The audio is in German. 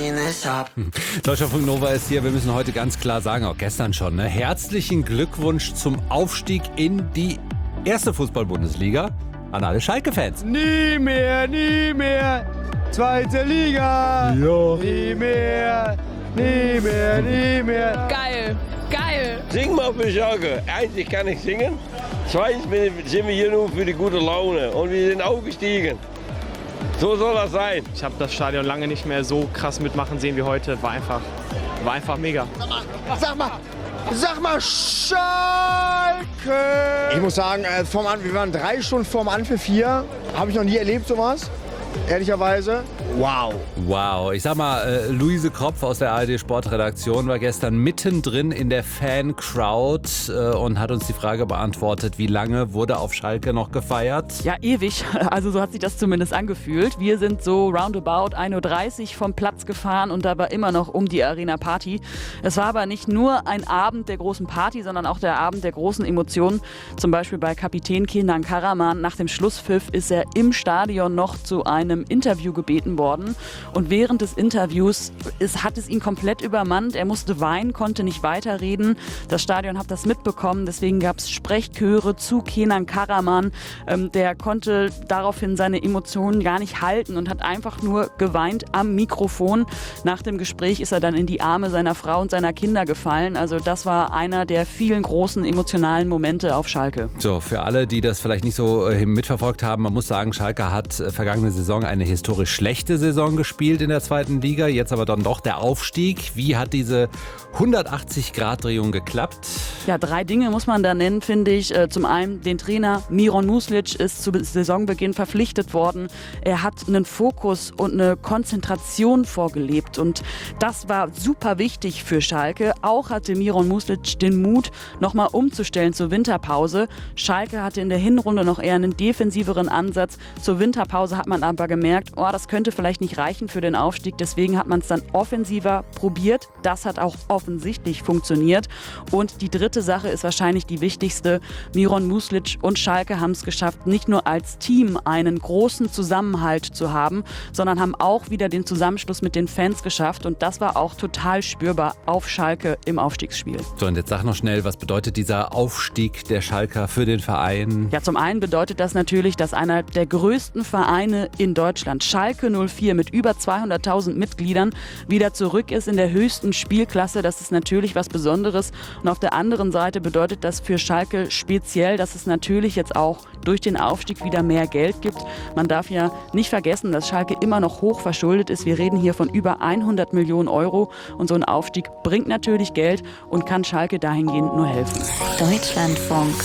Deutschlandfunk Nova ist hier. Wir müssen heute ganz klar sagen, auch gestern schon, ne? Herzlichen Glückwunsch zum Aufstieg in die erste Fußball-Bundesliga an alle Schalke-Fans. Nie mehr, zweite Liga. Ja. Nie mehr. Geil. Sing mal für Schalke. Eins, kann ich singen. Zweitens sind wir hier nur für die gute Laune. Und wir sind aufgestiegen. So soll das sein. Ich habe das Stadion lange nicht mehr so krass mitmachen sehen wie heute. War einfach mega. Sag mal, Schalke! Ich muss sagen, wir waren 3 Stunden vorm Anpfiff hier. Habe ich noch nie erlebt, sowas. Ehrlicherweise. Wow. Ich sag mal, Luise Kropf aus der ARD Sportredaktion war gestern mittendrin in der Fan-Crowd und hat uns die Frage beantwortet, wie lange wurde auf Schalke noch gefeiert? Ja, ewig. Also so hat sich das zumindest angefühlt. Wir sind so roundabout 1.30 Uhr vom Platz gefahren und da war immer noch um die Arena Party. Es war aber nicht nur ein Abend der großen Party, sondern auch der Abend der großen Emotionen. Zum Beispiel bei Kapitän Kenan Karaman. Nach dem Schlusspfiff ist er im Stadion noch zu einem Interview gebeten worden. Und während des Interviews hat es ihn komplett übermannt. Er musste weinen, konnte nicht weiterreden. Das Stadion hat das mitbekommen. Deswegen gab es Sprechchöre zu Kenan Karaman. Der konnte daraufhin seine Emotionen gar nicht halten und hat einfach nur geweint am Mikrofon. Nach dem Gespräch ist er dann in die Arme seiner Frau und seiner Kinder gefallen. Also das war einer der vielen großen emotionalen Momente auf Schalke. So, für alle, die das vielleicht nicht so mitverfolgt haben, man muss sagen, Schalke hat vergangene Saison eine historisch schlechte Saison gespielt in der zweiten Liga, jetzt aber dann doch der Aufstieg. Wie hat diese 180-Grad-Drehung geklappt? Ja, 3 Dinge muss man da nennen, finde ich. Zum einen den Trainer Miron Muslic ist zu Saisonbeginn verpflichtet worden. Er hat einen Fokus und eine Konzentration vorgelebt und das war super wichtig für Schalke. Auch hatte Miron Muslic den Mut, nochmal umzustellen zur Winterpause. Schalke hatte in der Hinrunde noch eher einen defensiveren Ansatz. Zur Winterpause hat man aber gemerkt, das könnte vielleicht nicht reichen für den Aufstieg. Deswegen hat man es dann offensiver probiert. Das hat auch offensichtlich funktioniert. Und die dritte Sache ist wahrscheinlich die wichtigste. Miron Muslic und Schalke haben es geschafft, nicht nur als Team einen großen Zusammenhalt zu haben, sondern haben auch wieder den Zusammenschluss mit den Fans geschafft. Und das war auch total spürbar auf Schalke im Aufstiegsspiel. So, und jetzt sag noch schnell, was bedeutet dieser Aufstieg der Schalker für den Verein? Ja, zum einen bedeutet das natürlich, dass einer der größten Vereine in Deutschland, Schalke 04 mit über 200.000 Mitgliedern, wieder zurück ist in der höchsten Spielklasse. Das ist natürlich was Besonderes. Und auf der anderen Seite bedeutet das für Schalke speziell, dass es natürlich jetzt auch durch den Aufstieg wieder mehr Geld gibt. Man darf ja nicht vergessen, dass Schalke immer noch hoch verschuldet ist. Wir reden hier von über 100 Millionen Euro. Und so ein Aufstieg bringt natürlich Geld und kann Schalke dahingehend nur helfen. Deutschlandfunk.